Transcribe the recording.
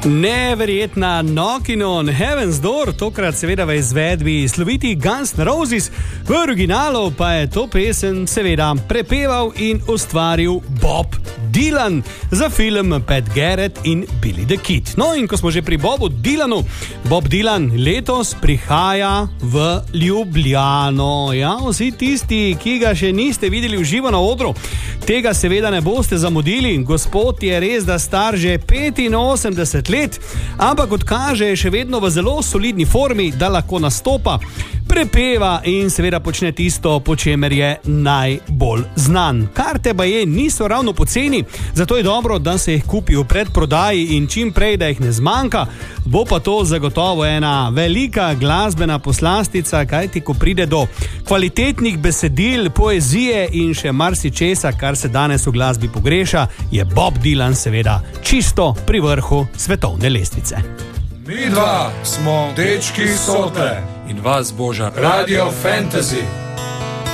Neverjetna Knockin' on Heaven's Door, tokrat seveda v izvedbi sloviti Guns N' Roses, v originalu pa je to pesem seveda prepeval in ustvaril Bob Dylan za film Pat Garrett in Billy the Kid. No in ko smo že pri Bobu Dylanu, Bob Dylan letos prihaja v Ljubljano. Ja, vsi tisti, ki ga še niste videli v živo na odru, tega seveda ne boste zamudili. Gospod je res da star že 85 let, ampak kot kaže je še vedno v zelo solidni formi, da lahko nastopa, prepeva in seveda počne tisto, po čemer je najbolj znan. Karte baje niso ravno poceni, zato je dobro, da se jih kupi v predprodaji in čim prej, da jih ne zmanjka. Bo pa to zagotovo ena velika glasbena poslastica, kajti ko pride do kvalitetnih besedil, poezije in še marsičesa, kar se danes v glasbi pogreša, je Bob Dylan seveda čisto pri vrhu svetovne lestvice. Mi dva smo dečki Sote in vas boža Radio Fantasy.